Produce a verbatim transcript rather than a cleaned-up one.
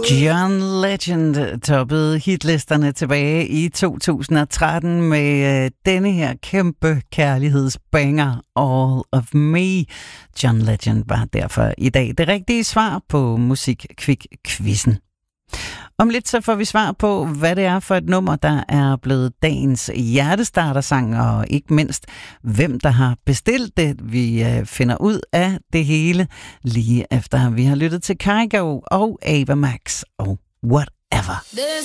John Legend toppede hitlisterne tilbage i to tusind og tretten med øh, denne her kæmpe kærlighedsbanger, All of Me. John Legend var derfor i dag det rigtige svar på Musikquik-quizzen. Om lidt så får vi svar på, hvad det er for et nummer, der er blevet dagens hjertestartersang, og ikke mindst, hvem der har bestilt det. Vi øh, finder ud af det hele lige efter, vi har lyttet til Kygo og Ava Max og Whatever.